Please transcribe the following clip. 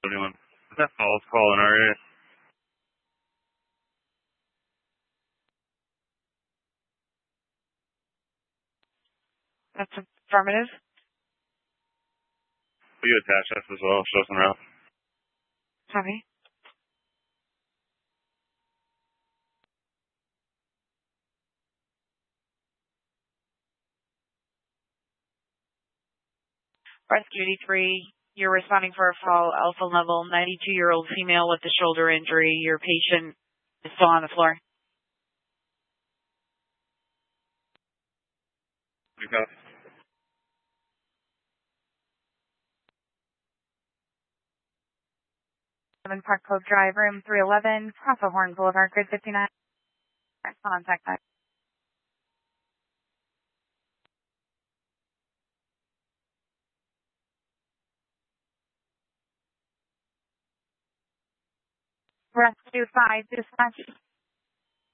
Anyone? That falls calling already. That's affirmative. Will you attach us as well? Show us en route. Copy. Rescue 83, you're responding for a fall, alpha level, 92-year-old female with a shoulder injury. Your patient is still on the floor. Okay. Park Cove Drive, room 311, Papa Horn Boulevard, grid 59. Contact that. Rescue 5, dispatch.